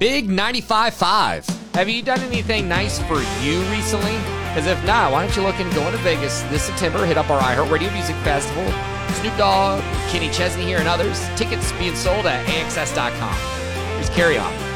Big 95.5. Have you done anything nice for you recently? Because if not, why don't you look into going to Vegas this September? Hit up our iHeartRadio Music Festival. Snoop Dogg, Kenny Chesney here, and others. Tickets being sold at AXS.com. Here's Carry On.